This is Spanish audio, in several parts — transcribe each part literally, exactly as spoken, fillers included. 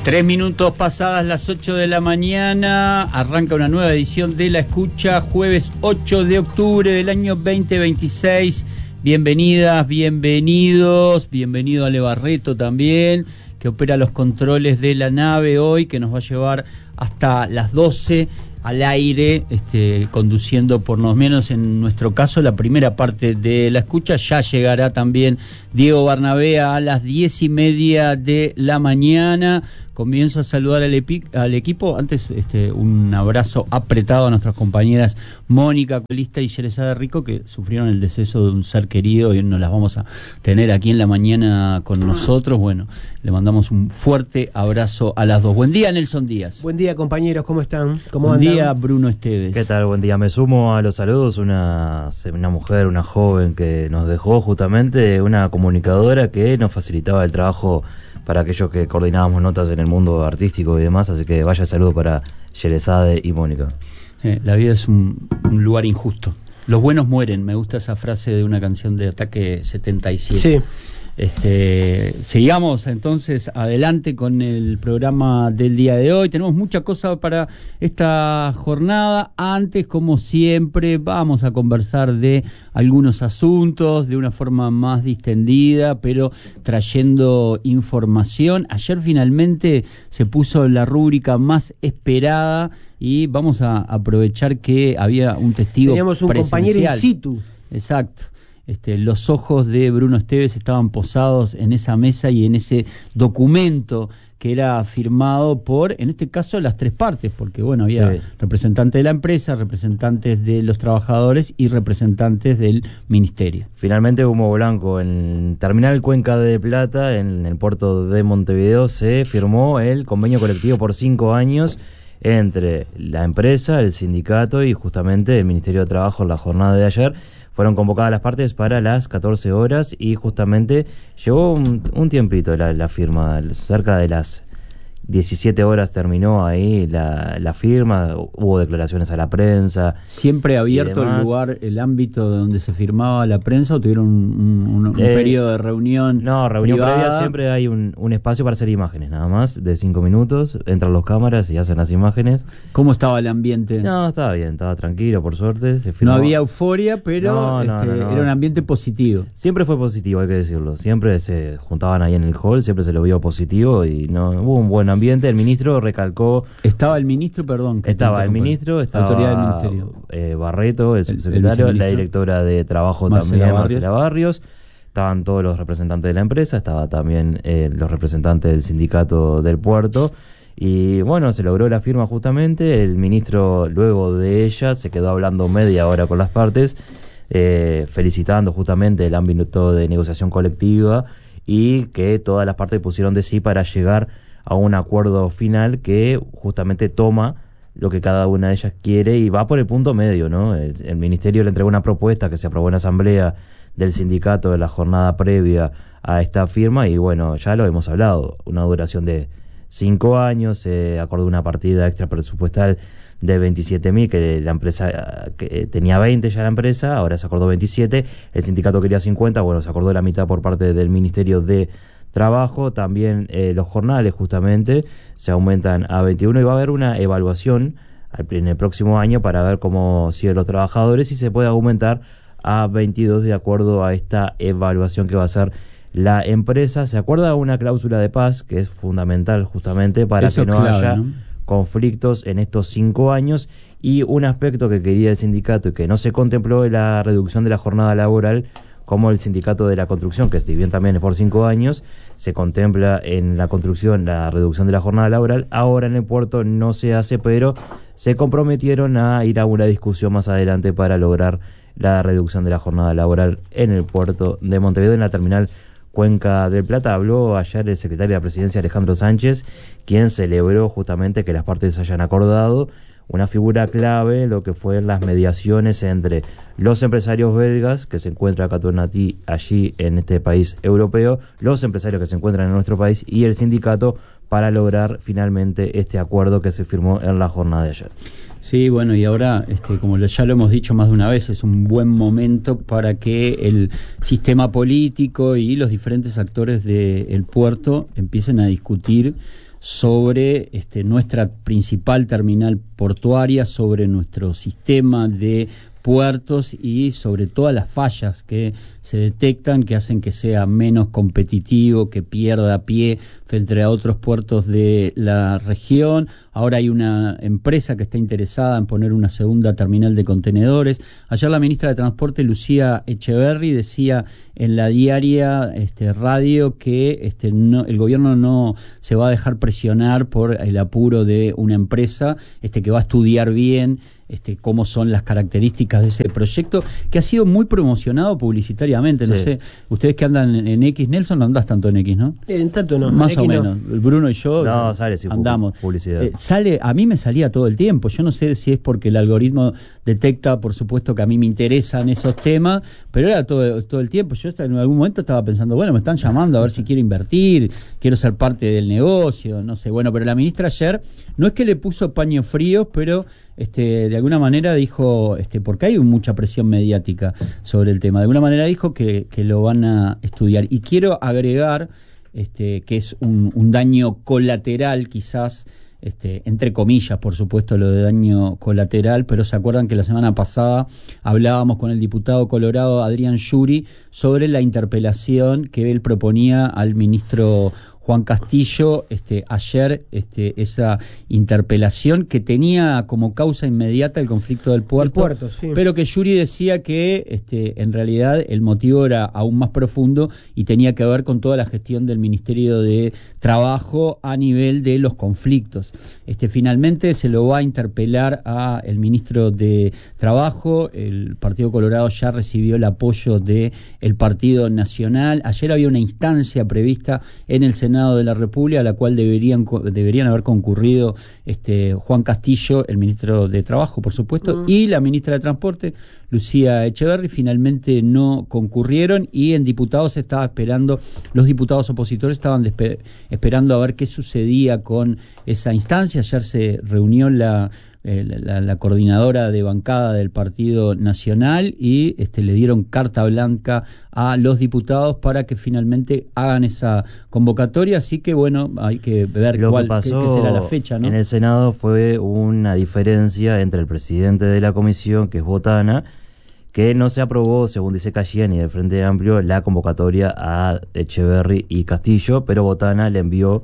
Tres minutos pasadas las ocho de la mañana, arranca una nueva edición de La Escucha, jueves ocho de octubre del año veinte veintiséis. Bienvenidas, bienvenidos, bienvenido a Ale Barreto también, que opera los controles de la nave hoy, que nos va a llevar hasta las doce al aire, este, conduciendo por lo menos en nuestro caso la primera parte de La Escucha. Ya llegará también Diego Barnabé a las diez y media de la mañana. Comienzo a saludar al, epi, al equipo. Antes, este, un abrazo apretado a nuestras compañeras Mónica Colista y Yerezade Rico, que sufrieron el deceso de un ser querido y nos las vamos a tener aquí en la mañana con nosotros. Bueno, le mandamos un fuerte abrazo a las dos. Buen día, Nelson Díaz. Buen día, compañeros, ¿cómo están? ¿Cómo Buen andan? día, Bruno Esteves. ¿Qué tal? Buen día. Me sumo a los saludos. Una, una mujer, una joven que nos dejó justamente, una comunicadora que nos facilitaba el trabajo para aquellos que coordinábamos notas en el mundo artístico y demás, así que vaya saludo para Yerezade y Mónica. Eh, la vida es un, un lugar injusto. Los buenos mueren, me gusta esa frase de una canción de Ataque setenta y siete. Sí. Este, sigamos entonces adelante con el programa del día de hoy. Tenemos mucha cosa para esta jornada. Antes, como siempre, vamos a conversar de algunos asuntos de una forma más distendida, pero trayendo información. Ayer finalmente se puso la rúbrica más esperada y vamos a aprovechar que había un testigo Teníamos un presencial. compañero in situ. Exacto. Este, los ojos de Bruno Esteves estaban posados en esa mesa y en ese documento que era firmado por, en este caso, las tres partes, porque bueno, había sí. representantes de la empresa, representantes de los trabajadores y representantes del ministerio. Finalmente, humo blanco. En Terminal Cuenca de Plata, en el puerto de Montevideo, se firmó el convenio colectivo por cinco años entre la empresa, el sindicato y justamente el Ministerio de Trabajo en la jornada de ayer. Fueron convocadas las partes para las catorce horas y justamente llevó un, un tiempito la, la firma, cerca de las diecisiete horas terminó ahí la, la firma, hubo declaraciones a la prensa. ¿Siempre abierto el lugar, el ámbito donde se firmaba la prensa o tuvieron un, un, un eh, periodo de reunión? No, reunión privada? previa, siempre hay un, un espacio para hacer imágenes, nada más, de cinco minutos, entran los cámaras y hacen las imágenes. ¿Cómo estaba el ambiente? No, estaba bien, estaba tranquilo, por suerte. Se firmó. No había euforia, pero no, no, este, no, no. era un ambiente positivo. Siempre fue positivo, hay que decirlo. Siempre se juntaban ahí en el hall, siempre se lo vio positivo y no hubo un buen ambiente. El ministro recalcó... Estaba el ministro, perdón. Estaba el ministro, estaba autoridad del ministerio. Eh, Barreto, el subsecretario, el, el la directora de Trabajo Marcela también, Barrios. Marcela Barrios. Estaban todos los representantes de la empresa, estaba también eh, los representantes del sindicato del puerto. Y bueno, se logró la firma justamente. El ministro, luego de ella, se quedó hablando media hora con las partes, eh, felicitando justamente el ámbito de negociación colectiva y que todas las partes pusieron de sí para llegar a un acuerdo final que justamente toma lo que cada una de ellas quiere y va por el punto medio, ¿no? El, el ministerio le entregó una propuesta que se aprobó en asamblea del sindicato de la jornada previa a esta firma y bueno, ya lo hemos hablado, una duración de cinco años, se acordó una partida extra presupuestal de veintisiete mil, que la empresa que tenía veinte ya la empresa, ahora se acordó veintisiete, el sindicato quería cincuenta, bueno, se acordó la mitad por parte del Ministerio de Trabajo, también eh, los jornales justamente se aumentan a veintiuno y va a haber una evaluación al, en el próximo año para ver cómo siguen los trabajadores y se puede aumentar a veintidós de acuerdo a esta evaluación que va a hacer la empresa. Se acuerda una cláusula de paz que es fundamental justamente para Eso que no clave, haya ¿no? conflictos en estos cinco años y un aspecto que quería el sindicato y que no se contempló es la reducción de la jornada laboral, como el sindicato de la construcción, que si bien también es por cinco años, se contempla en la construcción la reducción de la jornada laboral, ahora en el puerto no se hace, pero se comprometieron a ir a una discusión más adelante para lograr la reducción de la jornada laboral en el puerto de Montevideo, en la terminal Cuenca del Plata. Habló ayer el secretario de la Presidencia, Alejandro Sánchez, quien celebró justamente que las partes hayan acordado una figura clave, lo que fue las mediaciones entre los empresarios belgas que se encuentran acá allí en este país europeo, los empresarios que se encuentran en nuestro país y el sindicato para lograr finalmente este acuerdo que se firmó en la jornada de ayer. Sí, bueno, y ahora, este, como ya lo hemos dicho más de una vez, es un buen momento para que el sistema político y los diferentes actores del puerto empiecen a discutir sobre este, nuestra principal terminal portuaria, sobre nuestro sistema de puertos y sobre todas las fallas que se detectan que hacen que sea menos competitivo, que pierda pie frente a otros puertos de la región. Ahora hay una empresa que está interesada en poner una segunda terminal de contenedores. Ayer la ministra de Transporte, Lucía Echeverri, decía en la diaria este, radio que este, no, el gobierno no se va a dejar presionar por el apuro de una empresa este, que va a estudiar bien Este, cómo son las características de ese proyecto, que ha sido muy promocionado publicitariamente. No sí. sé, ustedes que andan en, en X, Nelson, no andás tanto en X, ¿no? En tanto no. Más X o no. menos. El Bruno y yo no, sale, sí, andamos. Publicidad. Eh, sale, a mí me salía todo el tiempo. Yo no sé si es porque el algoritmo detecta, por supuesto, que a mí me interesan esos temas, pero era todo, todo el tiempo. Yo en algún momento estaba pensando, bueno, me están llamando a ver si quiero invertir, quiero ser parte del negocio, no sé. Bueno, pero la ministra ayer, no es que le puso paño frío, pero Este, de alguna manera dijo, este, porque hay mucha presión mediática sobre el tema, de alguna manera dijo que, que lo van a estudiar. Y quiero agregar este, que es un, un daño colateral, quizás, este, entre comillas, por supuesto, lo de daño colateral, pero se acuerdan que la semana pasada hablábamos con el diputado colorado Adrián Yuri sobre la interpelación que él proponía al ministro Juan Castillo, este, ayer este, esa interpelación que tenía como causa inmediata el conflicto del puerto, el puerto sí. pero que Yuri decía que este, en realidad el motivo era aún más profundo y tenía que ver con toda la gestión del Ministerio de Trabajo a nivel de los conflictos. Este, finalmente se lo va a interpelar a el ministro de Trabajo. El Partido Colorado ya recibió el apoyo del Partido Nacional. Ayer había una instancia prevista en el Senado de la República, a la cual deberían deberían haber concurrido este Juan Castillo, el ministro de Trabajo, por supuesto, mm. y la ministra de Transporte, Lucía Echeverri. Finalmente no concurrieron y en diputados se estaba esperando, los diputados opositores estaban despe- esperando a ver qué sucedía con esa instancia. Ayer se reunió la Eh, la, la coordinadora de bancada del Partido Nacional y este, le dieron carta blanca a los diputados para que finalmente hagan esa convocatoria, así que bueno, hay que ver Lo cuál que pasó qué, qué será la fecha, ¿no? En el Senado fue una diferencia entre el presidente de la comisión, que es Botana, que no se aprobó, según dice Cayenne y del Frente Amplio, la convocatoria a Echeverri y Castillo, pero Botana le envió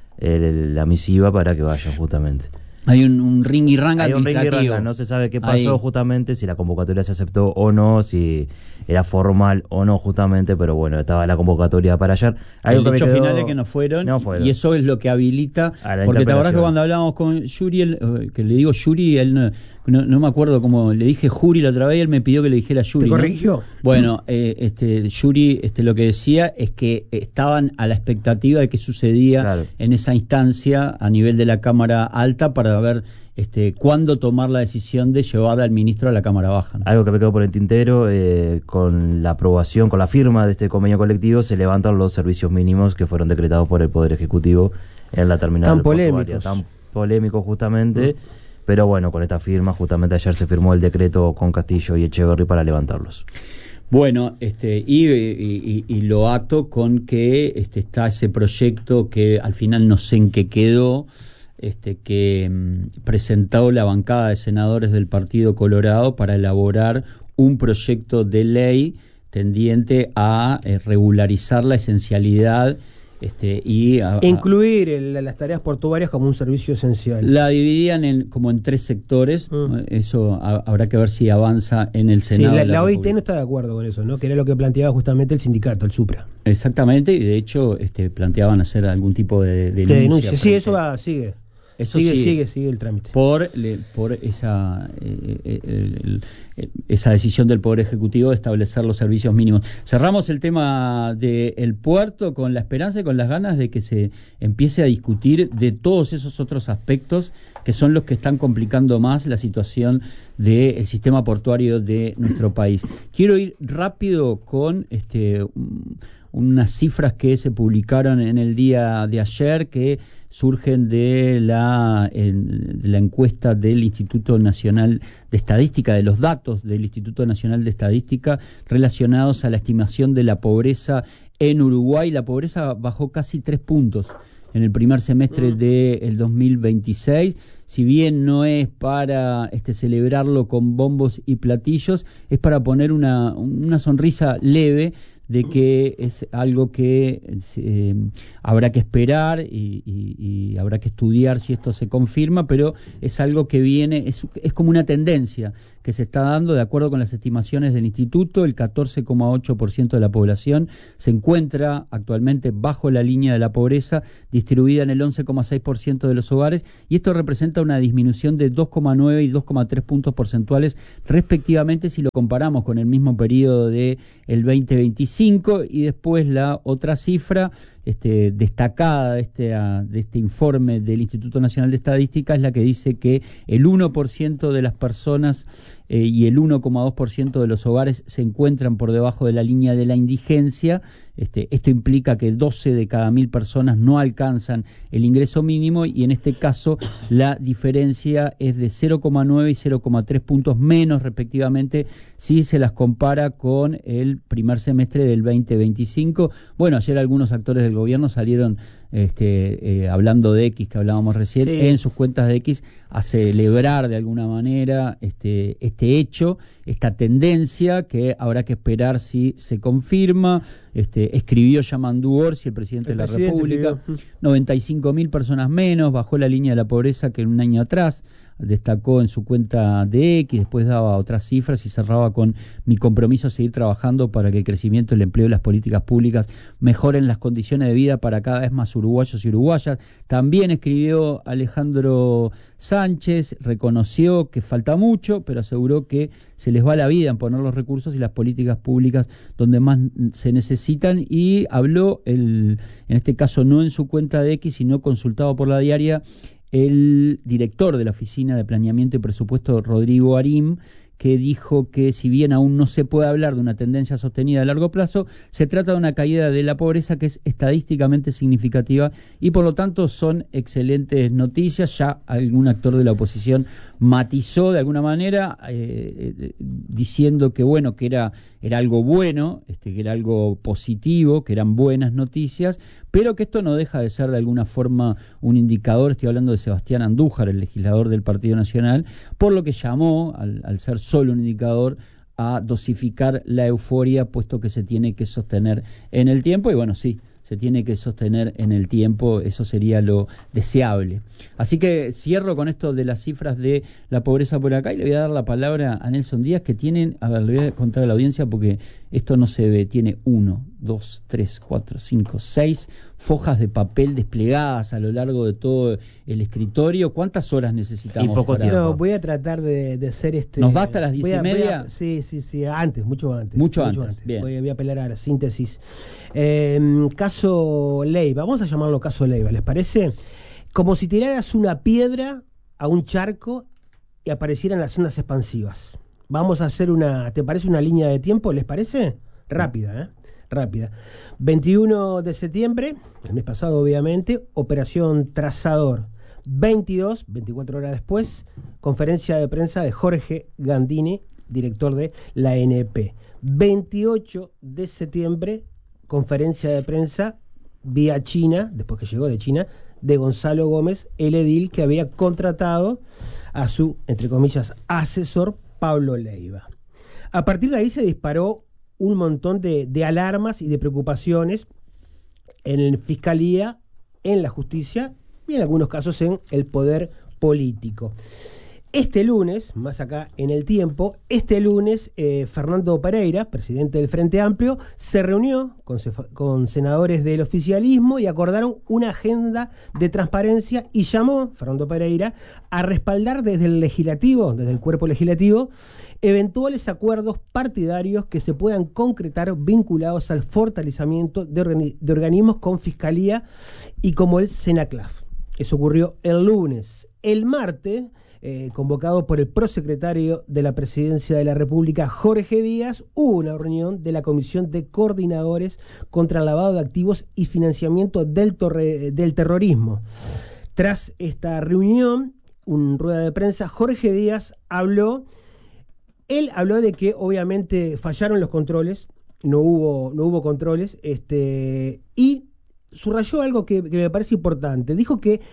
el, la misiva para que vayan justamente. Hay un, un ring-y-rang Hay un administrativo. ring-y-ranga, no se sabe qué pasó Ahí. justamente, si la convocatoria se aceptó o no, si era formal o no justamente, pero bueno, estaba la convocatoria para ayer. Hay El que hecho quedó... final es que no fueron, no fueron, y eso es lo que habilita, porque te acordás que cuando hablábamos con Yuri, él, que le digo Yuri, él no, no, no me acuerdo cómo le dije Juri la otra vez, y él me pidió que le dijera Yuri. ¿Te corrigió? ¿no? Bueno, eh, este Yuri este, lo que decía es que estaban a la expectativa de qué sucedía claro. en esa instancia a nivel de la Cámara Alta para ver Este, cuándo tomar la decisión de llevar al ministro a la Cámara Baja, ¿no? Algo que me quedó por el tintero, eh, con la aprobación, con la firma de este convenio colectivo, se levantan los servicios mínimos que fueron decretados por el Poder Ejecutivo en la terminal tan portuaria. Polémicos. Tan polémicos justamente, mm. pero bueno, con esta firma, justamente ayer se firmó el decreto con Castillo y Echeverri para levantarlos. Bueno, este, y, y, y, y lo ato con que este, está ese proyecto que al final no sé en qué quedó, Este, que mm, presentó la bancada de senadores del Partido Colorado para elaborar un proyecto de ley tendiente a eh, regularizar la esencialidad este, y a, incluir el, las tareas portuarias como un servicio esencial. La dividían en, como en tres sectores. Mm. Eso a, habrá que ver si avanza en el Senado. Sí, la, de la, la O I T no está de acuerdo con eso, ¿no? Que era lo que planteaba justamente el sindicato, el SUPRA. Exactamente, y de hecho este, planteaban hacer algún tipo de, de denuncia. denuncia. Sí, eso va, sigue. Eso sigue, sigue, sigue, sigue el trámite. Por, le, por esa, eh, el, el, el, esa decisión del Poder Ejecutivo de establecer los servicios mínimos. Cerramos el tema del puerto con la esperanza y con las ganas de que se empiece a discutir de todos esos otros aspectos que son los que están complicando más la situación del sistema portuario de nuestro país. Quiero ir rápido con este unas cifras que se publicaron en el día de ayer que surgen de la, en, de la encuesta del Instituto Nacional de Estadística, de los datos del Instituto Nacional de Estadística relacionados a la estimación de la pobreza en Uruguay. La pobreza bajó casi tres puntos en el primer semestre mm. del dos mil veintiséis. Si bien no es para este, celebrarlo con bombos y platillos, es para poner una, una sonrisa leve de que es algo que eh, habrá que esperar y, y, y habrá que estudiar si esto se confirma, pero es algo que viene, es, es como una tendencia que se está dando de acuerdo con las estimaciones del instituto. El catorce coma ocho por ciento de la población se encuentra actualmente bajo la línea de la pobreza, distribuida en el once coma seis por ciento de los hogares, y esto representa una disminución de dos coma nueve y dos coma tres puntos porcentuales respectivamente si lo comparamos con el mismo periodo del veinte veinticinco. Y después la otra cifra Este, destacada de este, uh, de este informe del Instituto Nacional de Estadística es la que dice que el uno por ciento de las personas eh, y el uno coma dos por ciento de los hogares se encuentran por debajo de la línea de la indigencia. Este, esto implica que doce de cada mil personas no alcanzan el ingreso mínimo, y en este caso la diferencia es de cero coma nueve y cero coma tres puntos menos respectivamente si se las compara con el primer semestre del veinte veinticinco. Bueno, ayer algunos actores del gobierno salieron este, eh, hablando de X, que hablábamos recién, sí. en sus cuentas de X, a celebrar de alguna manera este, este hecho, esta tendencia que habrá que esperar si se confirma. Este, escribió Yamandu Orsi, el presidente el de la presidente República, escribió. noventa y cinco mil personas menos, bajó la línea de la pobreza que en un año atrás. Destacó en su cuenta de X, después daba otras cifras y cerraba con: mi compromiso es seguir trabajando para que el crecimiento, el empleo y las políticas públicas mejoren las condiciones de vida para cada vez más uruguayos y uruguayas. También escribió Alejandro Sánchez, reconoció que falta mucho, pero aseguró que se les va la vida en poner los recursos y las políticas públicas donde más se necesitan, y habló, el, en este caso no en su cuenta de X, sino consultado por La Diaria, el director de la Oficina de Planeamiento y Presupuesto, Rodrigo Arim, que dijo que si bien aún no se puede hablar de una tendencia sostenida a largo plazo, se trata de una caída de la pobreza que es estadísticamente significativa y por lo tanto son excelentes noticias. Ya algún actor de la oposición matizó de alguna manera eh, eh, diciendo que bueno, que era, era algo bueno, este, que era algo positivo, que eran buenas noticias, pero que esto no deja de ser de alguna forma un indicador. Estoy hablando de Sebastián Andújar, el legislador del Partido Nacional, por lo que llamó, al, al ser solo un indicador, a dosificar la euforia, puesto que se tiene que sostener en el tiempo. Y bueno, sí, se tiene que sostener en el tiempo, eso sería lo deseable. Así que cierro con esto de las cifras de la pobreza por acá y le voy a dar la palabra a Nelson Díaz, que tienen, a ver, le voy a contar a la audiencia porque esto no se ve, tiene uno, dos, tres, cuatro, cinco, seis fojas de papel desplegadas a lo largo de todo el escritorio. ¿Cuántas horas necesitamos? Y poco para... tiempo. No, voy a tratar de, de ser este... ¿Nos basta a las diez voy a, y media? a, sí, sí, sí, antes, mucho antes. Mucho, mucho antes, antes. Bien. Voy, voy a apelar a la síntesis. Eh, caso Leiva, vamos a llamarlo caso Leiva, ¿les parece? Como si tiraras una piedra a un charco y aparecieran las ondas expansivas. Vamos a hacer una, ¿te parece una línea de tiempo? ¿Les parece? Rápida, ¿eh? Rápida. veintiuno de septiembre, el mes pasado obviamente, operación Trazador. veintidós, veinticuatro horas después, conferencia de prensa de Jorge Gandini, director de la A N P. veintiocho de septiembre, conferencia de prensa vía China, después que llegó de China, de Gonzalo Gómez, el edil que había contratado a su, entre comillas, asesor Pablo Leiva. A partir de ahí se disparó un montón de, de alarmas y de preocupaciones en la Fiscalía, en la Justicia y en algunos casos en el poder político. Este lunes, más acá en el tiempo, este lunes eh, Fernando Pereira, presidente del Frente Amplio, se reunió con, con senadores del oficialismo y acordaron una agenda de transparencia y llamó, Fernando Pereira, a respaldar desde el legislativo, desde el cuerpo legislativo, eventuales acuerdos partidarios que se puedan concretar vinculados al fortalecimiento de, organi- de organismos con fiscalía y como el SENACLAF. Eso ocurrió el lunes. El martes, Eh, convocado por el prosecretario de la Presidencia de la República, Jorge Díaz, hubo una reunión de la Comisión de Coordinadores contra el Lavado de Activos y Financiamiento del, torre, del Terrorismo. Tras esta reunión, una rueda de prensa, Jorge Díaz habló, él habló de que obviamente fallaron los controles, no hubo, no hubo controles, este, y subrayó algo que, que me parece importante. Dijo que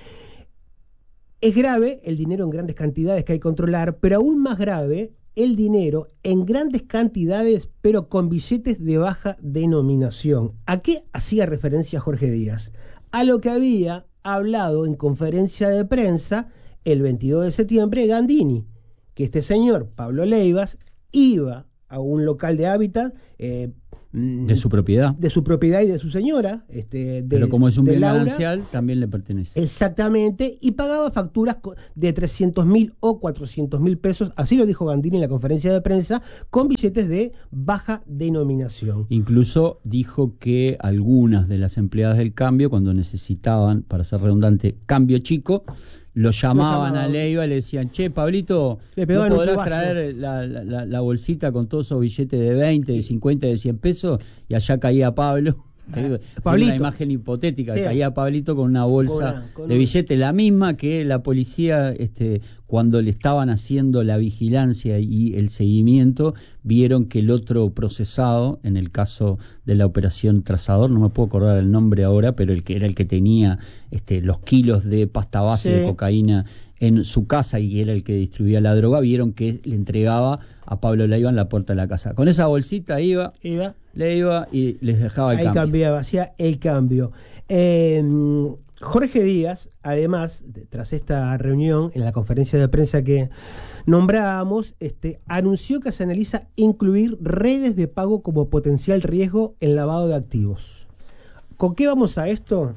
es grave el dinero en grandes cantidades que hay que controlar, pero aún más grave el dinero en grandes cantidades, pero con billetes de baja denominación. ¿A qué hacía referencia Jorge Díaz? A lo que había hablado en conferencia de prensa el veintidós de septiembre Gandini, que este señor, Pablo Leivas, iba a un local de hábitat eh, de su propiedad de su propiedad y de su señora, este, de, pero como es un bien Laura, ganancial también le pertenece, exactamente, y pagaba facturas de trescientos mil o cuatrocientos mil pesos, así lo dijo Gandini en la conferencia de prensa, con billetes de baja denominación. Incluso dijo que algunas de las empleadas del cambio, cuando necesitaban, para ser redundante, cambio chico, lo llamaban, llamaban a Leiva y le decían: che, Pablito, ¿no podrás traer la, la, la bolsita con todos esos billetes de veinte, de cincuenta, de cien pesos? Y allá caía Pablo. Ah, Pablito. Una imagen hipotética, sí. Caía Pablito con una bolsa con una, con de billetes, la misma que la policía, este, cuando le estaban haciendo la vigilancia y el seguimiento, vieron que el otro procesado, en el caso de la operación Trazador, no me puedo acordar el nombre ahora, pero el que era el que tenía este, los kilos de pasta base, sí, de cocaína en su casa y era el que distribuía la droga, vieron que le entregaba a Pablo Leiva en la puerta de la casa. Con esa bolsita iba, iba. le iba y les dejaba el Ahí cambio. Ahí cambiaba, hacía el cambio. Eh, Jorge Díaz, además, de, tras esta reunión, en la conferencia de prensa que nombrábamos, este, anunció que se analiza incluir redes de pago como potencial riesgo en lavado de activos. ¿Con qué vamos a esto?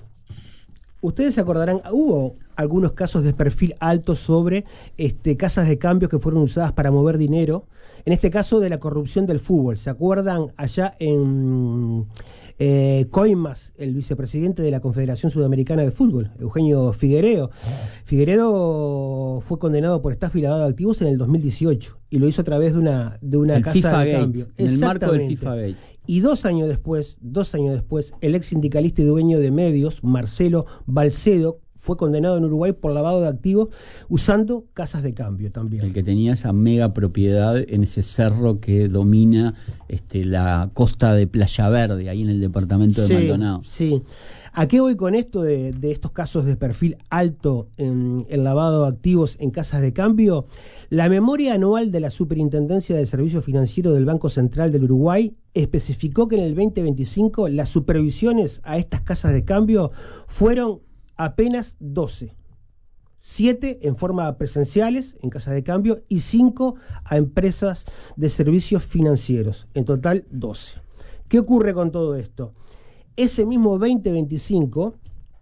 Ustedes se acordarán, hubo algunos casos de perfil alto sobre este, casas de cambio que fueron usadas para mover dinero, en este caso de la corrupción del fútbol. ¿Se acuerdan allá en eh, Coimas, el vicepresidente de la Confederación Sudamericana de Fútbol, Eugenio Figueiredo? Figueiredo fue condenado por estafa y lavado de activos en el dos mil dieciocho y lo hizo a través de una, de una el casa FIFA de Gate, cambio. En el marco del FIFA Gate. Y dos años después, dos años después, el ex sindicalista y dueño de medios, Marcelo Balcedo, fue condenado en Uruguay por lavado de activos usando casas de cambio también. El que tenía esa mega propiedad en ese cerro que domina este, la costa de Playa Verde, ahí en el departamento de sí, Maldonado. Sí. ¿A qué voy con esto de, de estos casos de perfil alto en el lavado de activos en casas de cambio? La memoria anual de la Superintendencia de Servicios Financieros del Banco Central del Uruguay especificó que en el veinte veinticinco las supervisiones a estas casas de cambio fueron apenas doce. siete en forma presenciales en casas de cambio y cinco a empresas de servicios financieros. En total, doce. ¿Qué ocurre con todo esto? Ese mismo veinte veinticinco,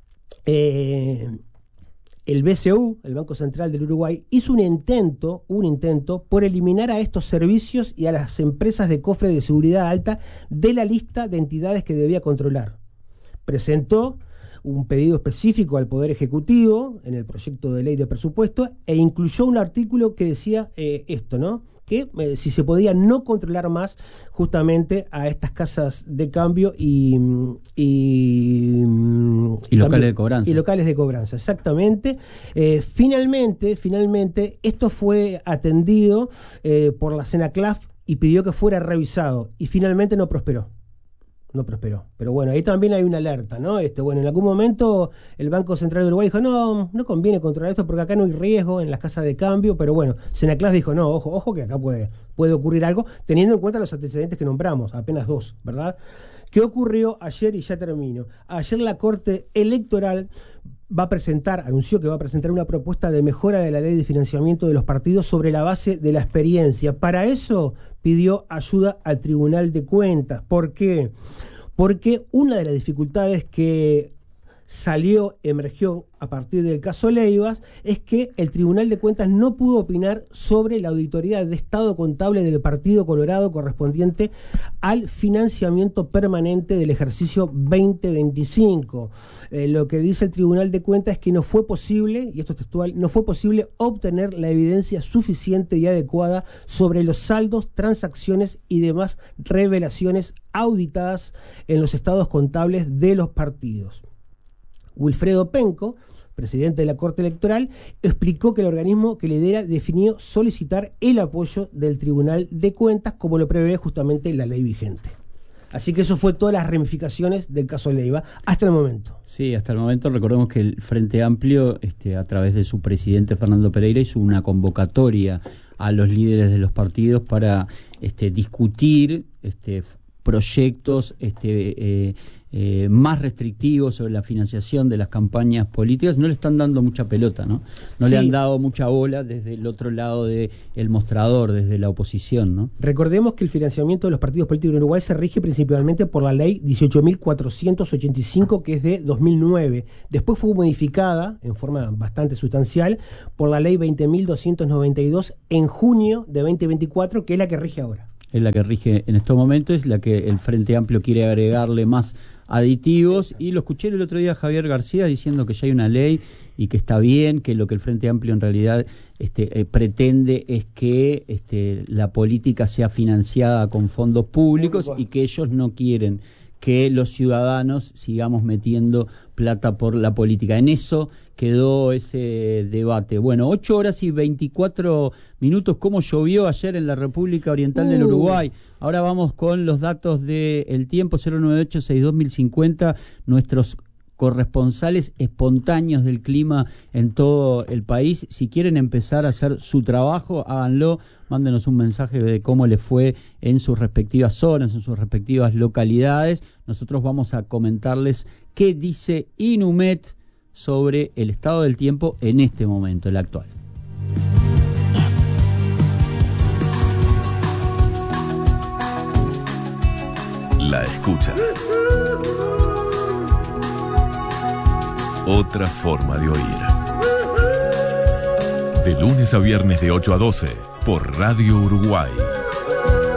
eh, el B C U, el Banco Central del Uruguay, hizo un intento, un intento por eliminar a estos servicios y a las empresas de cofre de seguridad alta de la lista de entidades que debía controlar. Presentó un pedido específico al Poder Ejecutivo en el proyecto de ley de presupuesto e incluyó un artículo que decía eh, esto, ¿no? Que eh, si se podía no controlar más justamente a estas casas de cambio y, y, y locales cambio, de cobranza. Y locales de cobranza, exactamente. Eh, finalmente, finalmente, esto fue atendido eh, por la CENACLAF y pidió que fuera revisado y finalmente no prosperó. No prosperó. Pero bueno, ahí también hay una alerta, ¿no? Este, bueno, en algún momento el Banco Central de Uruguay dijo, no, no conviene controlar esto porque acá no hay riesgo en las casas de cambio, pero bueno, CENACLAF dijo, no, ojo, ojo que acá puede, puede ocurrir algo, teniendo en cuenta los antecedentes que nombramos, apenas dos, ¿verdad? ¿Qué ocurrió ayer? Y ya termino. Ayer la Corte Electoral va a presentar, anunció que va a presentar una propuesta de mejora de la ley de financiamiento de los partidos sobre la base de la experiencia. Para eso pidió ayuda al Tribunal de Cuentas. ¿Por qué? Porque una de las dificultades que salió, emergió a partir del caso Leivas, es que el Tribunal de Cuentas no pudo opinar sobre la auditoría de estado contable del Partido Colorado correspondiente al financiamiento permanente del ejercicio veinte veinticinco. Eh, lo que dice el Tribunal de Cuentas es que no fue posible, y esto es textual, no fue posible obtener la evidencia suficiente y adecuada sobre los saldos, transacciones y demás revelaciones auditadas en los estados contables de los partidos. Wilfredo Penco, presidente de la Corte Electoral, explicó que el organismo que lidera definió solicitar el apoyo del Tribunal de Cuentas, como lo prevé justamente la ley vigente. Así que eso fue todas las ramificaciones del caso Leiva hasta el momento. Sí, hasta el momento recordemos que el Frente Amplio, este, a través de su presidente Fernando Pereira, hizo una convocatoria a los líderes de los partidos para este, discutir este, proyectos este, eh, eh, más restrictivos sobre la financiación de las campañas políticas. No le están dando mucha pelota, ¿no? No sí. le han dado mucha bola desde el otro lado del mostrador, desde la oposición, ¿no? Recordemos que el financiamiento de los partidos políticos en Uruguay se rige principalmente por la ley dieciocho mil cuatrocientos ochenta y cinco, que es de dos mil nueve. Después fue modificada en forma bastante sustancial por la ley veinte mil doscientos noventa y dos en junio de veinte veinticuatro, que es la que rige ahora. Es la que rige en estos momentos, es la que el Frente Amplio quiere agregarle más aditivos, y lo escuché el otro día a Javier García diciendo que ya hay una ley y que está bien, que lo que el Frente Amplio en realidad este, eh, pretende es que este, la política sea financiada con fondos públicos y que ellos no quieren que los ciudadanos sigamos metiendo plata por la política. En eso quedó ese debate. Bueno, ocho horas y veinticuatro minutos. ¿Cómo llovió ayer en la República Oriental uh. del Uruguay? Ahora vamos con los datos del tiempo. Cero nueve ocho seis dos mil cincuenta. Nuestros corresponsales espontáneos del clima en todo el país. Si quieren empezar a hacer su trabajo, háganlo. Mándenos un mensaje de cómo les fue en sus respectivas zonas, en sus respectivas localidades. Nosotros vamos a comentarles qué dice Inumet sobre el estado del tiempo en este momento, el actual. La escucha. Otra forma de oír. De lunes a viernes de ocho a doce por Radio Uruguay.